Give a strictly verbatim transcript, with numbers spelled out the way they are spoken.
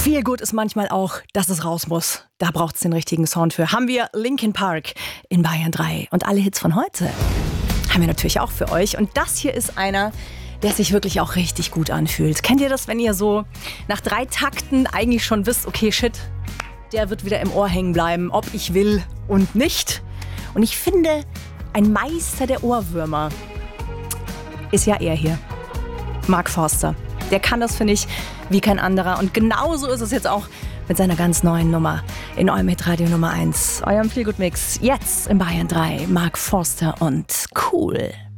Viel gut ist manchmal auch, dass es raus muss. Da braucht es den richtigen Sound für. Haben wir Linkin Park in Bayern drei. Und alle Hits von heute haben wir natürlich auch für euch. Und das hier ist einer, der sich wirklich auch richtig gut anfühlt. Kennt ihr das, wenn ihr so nach drei Takten eigentlich schon wisst, okay, shit, der wird wieder im Ohr hängen bleiben, ob ich will und nicht? Und ich finde, ein Meister der Ohrwürmer ist ja er hier, Mark Forster. Der kann das, finde ich, wie kein anderer. Und genauso ist es jetzt auch mit seiner ganz neuen Nummer in eurem Hitradio Nummer eins, eurem Feelgood Mix. Jetzt in Bayern drei, Mark Forster und Cool.